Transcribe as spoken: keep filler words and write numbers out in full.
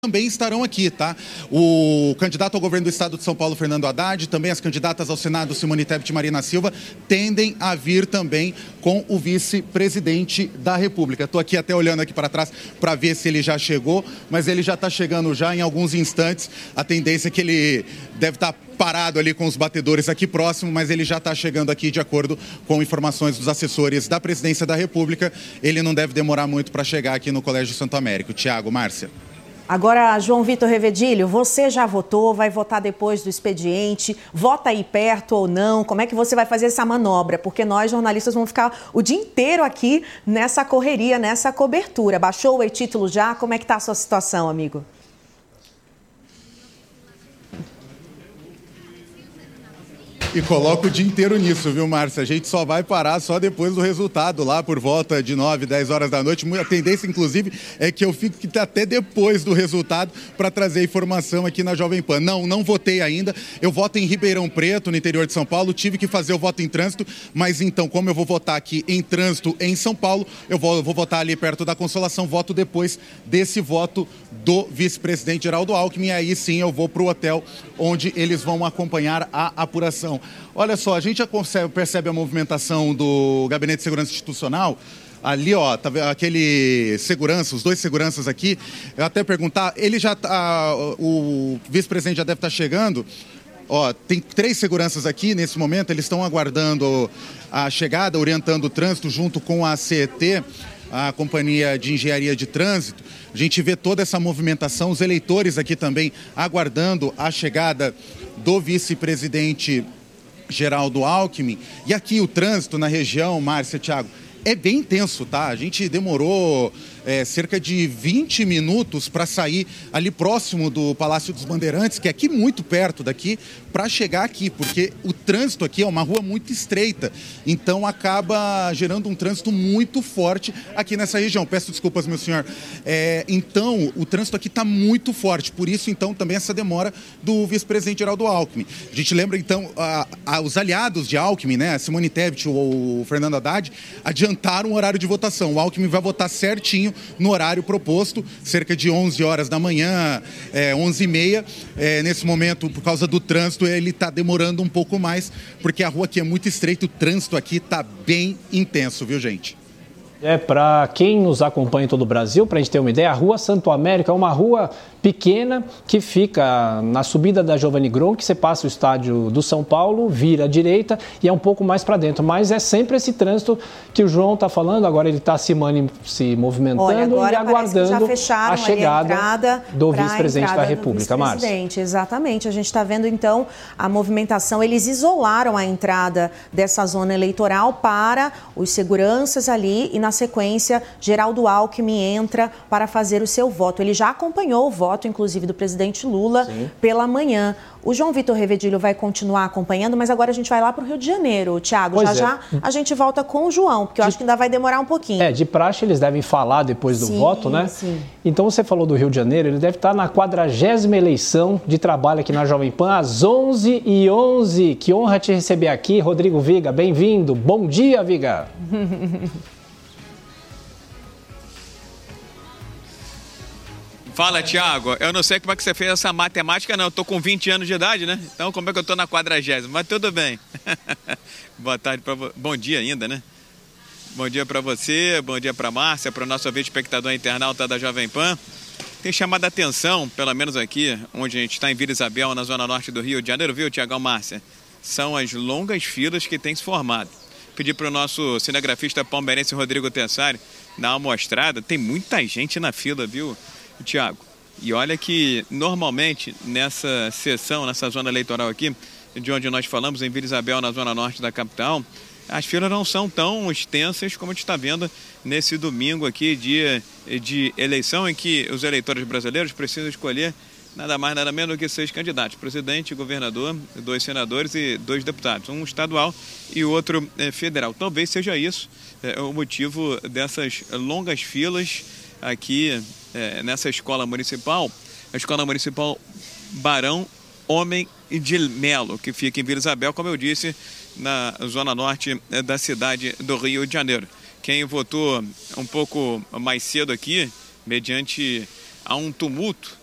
Também estarão aqui, tá? O candidato ao governo do estado de São Paulo, Fernando Haddad, também as candidatas ao Senado, Simone Tebet e Marina Silva, tendem a vir também com o vice-presidente da República. Estou aqui até olhando aqui para trás para ver se ele já chegou, mas ele já está chegando já em alguns instantes. A tendência é que ele deve estar parado ali com os batedores aqui próximo, mas ele já está chegando aqui de acordo com informações dos assessores da Presidência da República. Ele não deve demorar muito para chegar aqui no Colégio Santo Américo. Tiago, Márcia. Agora, João Vitor Revedilho, você já votou, vai votar depois do expediente, vota aí perto ou não? Como é que você vai fazer essa manobra? Porque nós, jornalistas, vamos ficar o dia inteiro aqui nessa correria, nessa cobertura. Baixou o e-título já? Como é que está a sua situação, amigo? E coloca o dia inteiro nisso, viu, Márcia? A gente só vai parar só depois do resultado, lá por volta de nove, dez horas da noite. A tendência, inclusive, é que eu fique até depois do resultado para trazer informação aqui na Jovem Pan. Não, não votei ainda. Eu voto em Ribeirão Preto, no interior de São Paulo. Tive que fazer o voto em trânsito, mas então, como eu vou votar aqui em trânsito em São Paulo, eu vou, eu vou votar ali perto da Consolação, voto depois desse voto do vice-presidente Geraldo Alckmin. E aí sim eu vou para o hotel onde eles vão acompanhar a apuração. Olha só, a gente já percebe a movimentação do Gabinete de Segurança Institucional. Ali, ó, tá vendo aquele segurança, os dois seguranças aqui. Eu até perguntar, ele já tá, o vice-presidente já deve estar chegando. Ó, tem três seguranças aqui nesse momento, eles estão aguardando a chegada, orientando o trânsito junto com a C E T, a Companhia de Engenharia de Trânsito. A gente vê toda essa movimentação, os eleitores aqui também aguardando a chegada do vice-presidente Geraldo Alckmin. E aqui o trânsito na região, Márcia, Thiago, é bem intenso, tá? A gente demorou é, cerca de vinte minutos para sair ali próximo do Palácio dos Bandeirantes, que é aqui muito perto daqui, para chegar aqui, porque o trânsito aqui é uma rua muito estreita, então acaba gerando um trânsito muito forte aqui nessa região. Peço desculpas, meu senhor. É, então, o trânsito aqui está muito forte, por isso, então, também essa demora do vice-presidente Geraldo Alckmin. A gente lembra, então, a, a, os aliados de Alckmin, né, a Simone Tebet ou o Fernando Haddad, adiantaram o horário de votação. O Alckmin vai votar certinho no horário proposto, cerca de onze horas da manhã, é, onze e meia. É, nesse momento, por causa do trânsito, ele está demorando um pouco mais, porque a rua aqui é muito estreita, o trânsito aqui está bem intenso, viu, gente? É, para quem nos acompanha em todo o Brasil, para a gente ter uma ideia, a Rua Santo Américo é uma rua pequena que fica na subida da Giovanni Gron, que você passa o estádio do São Paulo, vira à direita e é um pouco mais para dentro. Mas é sempre esse trânsito que o João está falando, agora ele está se, se movimentando. Olha, agora e aguardando a chegada a do vice-presidente da República, Márcia. Exatamente, a gente está vendo então a movimentação, eles isolaram a entrada dessa zona eleitoral para os seguranças ali e na sequência, Geraldo Alckmin entra para fazer o seu voto. Ele já acompanhou o voto, inclusive, do presidente Lula. Sim. Pela manhã. O João Vitor Revedilho vai continuar acompanhando, mas agora a gente vai lá para o Rio de Janeiro. Tiago, já é. já a gente volta com o João, porque eu de... acho que ainda vai demorar um pouquinho. É, de praxe eles devem falar depois do sim, voto, né? Sim. Então você falou do Rio de Janeiro, ele deve estar na quadragésima eleição de trabalho aqui na Jovem Pan, às onze e onze. Que honra te receber aqui, Rodrigo Viga, bem-vindo. Bom dia, Viga. Fala, Thiago. Eu não sei como é que você fez essa matemática, não. Eu tô com vinte anos de idade, né? Então, como é que eu tô na quadragésima? Mas tudo bem. Boa tarde para você. Bom dia ainda, né? Bom dia para você, bom dia para Márcia, para o nosso ouvinte espectador internauta da Jovem Pan. Tem chamado a atenção, pelo menos aqui, onde a gente está em Vila Isabel, na zona norte do Rio de Janeiro, viu, Tiagão, Márcia? São as longas filas que têm se formado. Pedi para o nosso cinegrafista palmeirense Rodrigo Tessari dar uma mostrada. Tem muita gente na fila, viu, Tiago? E olha que normalmente nessa sessão, nessa zona eleitoral aqui, de onde nós falamos, em Vila Isabel, na zona norte da capital, as filas não são tão extensas como a gente está vendo nesse domingo aqui, dia de eleição, em que os eleitores brasileiros precisam escolher nada mais, nada menos do que seis candidatos: presidente, governador, dois senadores e dois deputados, um estadual e outro é, federal. Talvez seja isso é, o motivo dessas longas filas aqui é, nessa escola municipal, a Escola Municipal Barão Homem de Melo, que fica em Vila Isabel, como eu disse, na zona norte da cidade do Rio de Janeiro. Quem votou um pouco mais cedo aqui, mediante a um tumulto